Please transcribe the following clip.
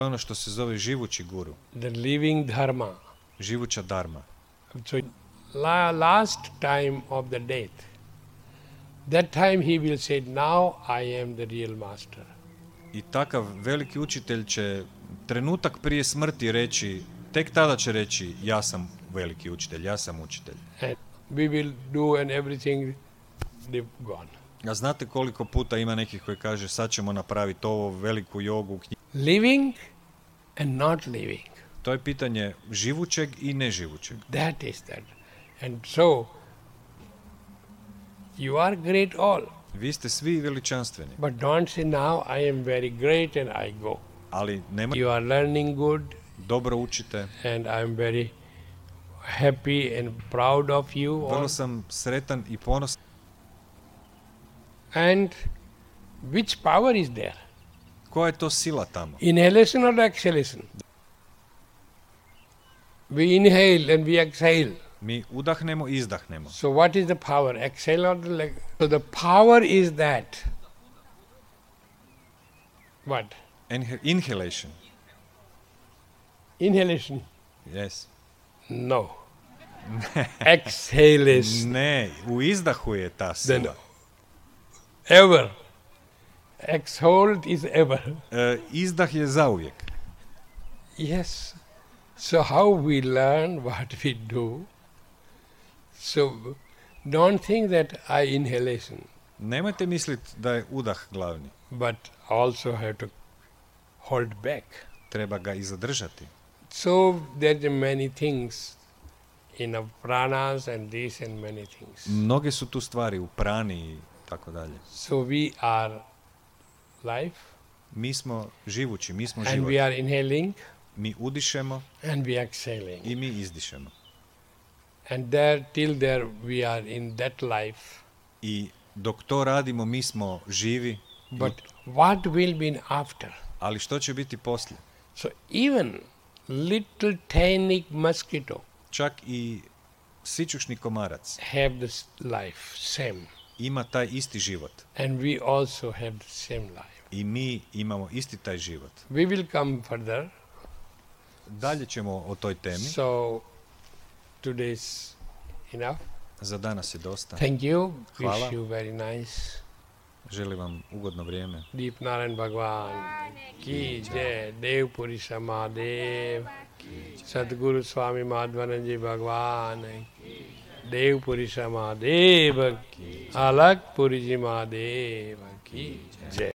ono što se zove živući guru, the living dharma. živuća dharma. So last time of the death, that time he will say, now I am the real master. I takav veliki učitelj će trenutak prije smrti reći, tek tada će reći, ja sam veliki učitelj, ja sam učitelj. And we will do and everything, they've gone. A znate koliko puta ima nekih koji kaže, sad ćemo napraviti ovo, veliku jogu, Living and not living. To je pitanje živućeg i neživućeg. That is that. And so, you are great all. Vi ste svi veličanstveni, But don't say now I am very great and I go. ali You are learning good dobro učite. and I am very happy and proud of you. Vrlo all. sam sretan i ponosan. And which power is there? Koja je to sila tamo? Inhalation or exhalation? We inhale and we exhale. Mi udahnemo i izdahnemo. So what is the power? Exhale or the so the power is that. What? Inhalation. Inhalation? Yes. No. Exhalation. Ne, u izdahu je ta Then sila. ever. Exhaled is ever. Izdah je zauvijek. Yes. So how we learn what we do. So don't think that I inhalation, Nemojte misliti da je udah glavni. but also have to hold back. Treba ga i zadržati. So there are many things in our pranas and this and many things. Mnoge su tu stvari u prani i tako dalje. So we are life Mi smo živući, mi smo and život. we are inhaling Mi udišemo and we are exhaling. i mi izdišemo. And there till there we are in that life. I dok to radimo, mi smo živi, But what will be after? ali što će biti poslije? So even little tiny mosquito Čak i sićušni komarac have this life, same. ima taj isti život. And we also have the same life. I mi imamo isti taj život. We will come further. Dalje ćemo o toj temi. So today's enough. Za danas je dosta. Thank you. Hvala. Wish you very nice. Želim vam ugodno vrijeme. Deep Narayan Bhagwan ki jai, Dev Puri Samadev, Sadguru Swami Madhvananji Bhagwan, Dev Puri Samadev, Alak Puri Ji Mahadev ki jai.